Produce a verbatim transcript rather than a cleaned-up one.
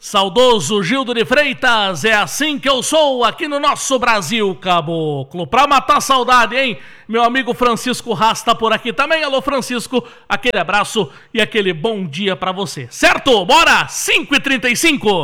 Saudoso Gildo de Freitas, é assim que eu sou aqui no nosso Brasil Caboclo. Pra matar a saudade, hein? Meu amigo Francisco Rasta por aqui também. Alô, Francisco, aquele abraço e aquele bom dia pra você. Certo? Bora! cinco e trinta e cinco.